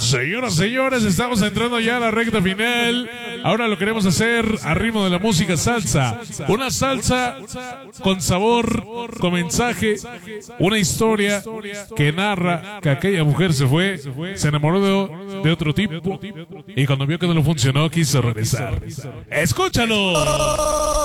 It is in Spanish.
Señoras, señores, estamos entrando ya a la recta final. Ahora lo queremos hacer a ritmo de la música salsa. Una salsa con sabor, con mensaje, una historia que narra que aquella mujer se fue, se enamoró de otro tipo y cuando vio que no le funcionó quiso regresar. ¡Escúchalo!